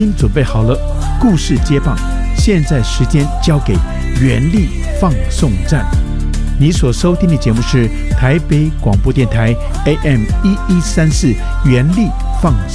准备好了，故事接棒，现在时间交给原力放送站。你所收听的节目是台北广播电台 AM1134原力放送